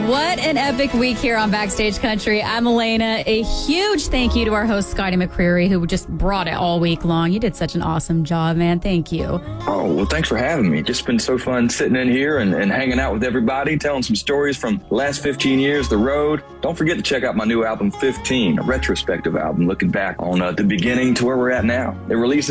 What an epic week here on Backstage Country. I'm Elena. A huge thank you to our host, Scotty McCreery, who just brought it all week long. You did such an awesome job, man. Thank you. Oh, well, thanks for having me. Just been so fun sitting in here and hanging out with everybody, telling some stories from the last 15 years, the road. Don't forget to check out my new album, 15, a retrospective album looking back on the beginning to where we're at now. It releases